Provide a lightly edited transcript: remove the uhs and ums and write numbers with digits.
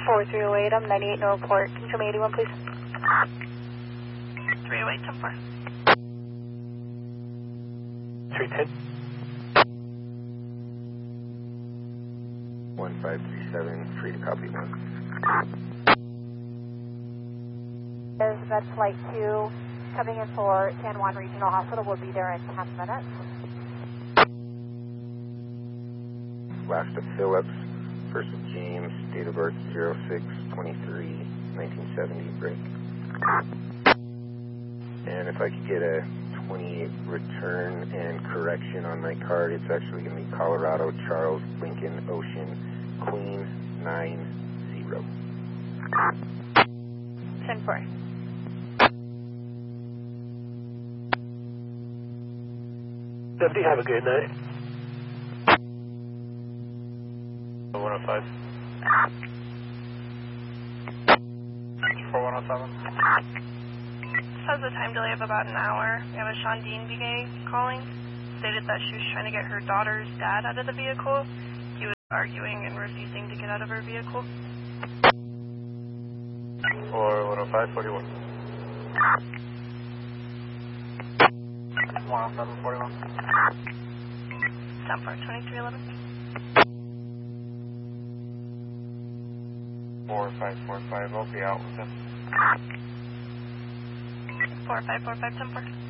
4308, I'm 98 no report. Can you show me 81, please? 308, 10-4. 310. 1537, free to copy 1. There's Med Flight 2 coming in for San Juan Regional Hospital. We'll be there in 10 minutes. Last of Phillips, first of James, date of birth 06/23/1970, break. And if I could get a 28 return and correction on my card, it's actually going to be Colorado Charles Lincoln Ocean Queen 90. 10-4. Deputy, have a good night. 105. 4107. Says a time delay of about an hour. We have a Sean Dean BA calling. Stated that she was trying to get her daughter's dad out of the vehicle. He was arguing and refusing to get out of her vehicle. 4105, 41. 107, 41. 10-4, 2311. 4545, I'll be out with him. 4545, 10-4.